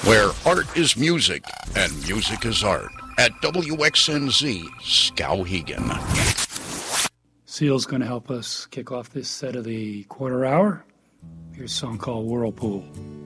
where art is music and music is art, at WXNZ Skowhegan. Seal's going to help us kick off this set of the quarter hour. Here's a song called Whirlpool.